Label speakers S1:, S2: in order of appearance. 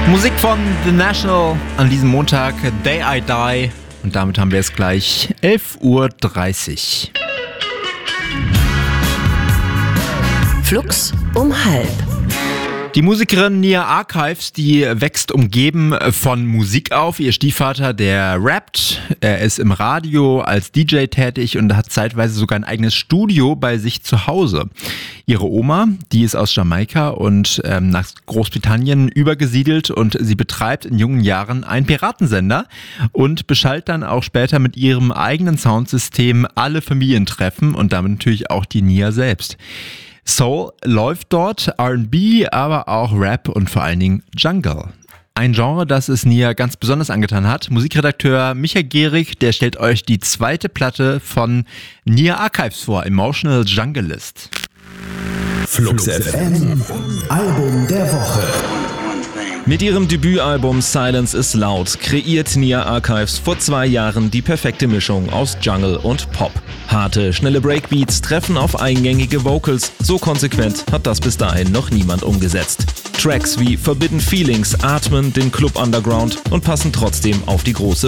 S1: Musik von The National an diesem Montag, Day I Die. Und damit haben wir es gleich 11.30 Uhr.
S2: Flux um halb.
S1: Die Musikerin Nia Archives, die wächst umgeben von Musik auf. Ihr Stiefvater, der rappt, er ist im Radio als DJ tätig und hat zeitweise sogar ein eigenes Studio bei sich zu Hause. Ihre Oma, die ist aus Jamaika und nach Großbritannien übergesiedelt und sie betreibt in jungen Jahren einen Piratensender und beschallt dann auch später mit ihrem eigenen Soundsystem alle Familientreffen und damit natürlich auch die Nia selbst. Soul läuft dort, R&B, aber auch Rap und vor allen Dingen Jungle. Ein Genre, das es Nia ganz besonders angetan hat. Musikredakteur Michael Gehrig, der stellt euch die zweite Platte von Nia Archives vor, Emotional Junglist.
S3: Flux FM, Album der Woche.
S4: Mit ihrem Debütalbum Silence is Loud kreiert Nia Archives vor 2 Jahren die perfekte Mischung aus Jungle und Pop. Harte, schnelle Breakbeats treffen auf eingängige Vocals. So konsequent hat das bis dahin noch niemand umgesetzt. Tracks wie Forbidden Feelings atmen den Club Underground und passen trotzdem auf die große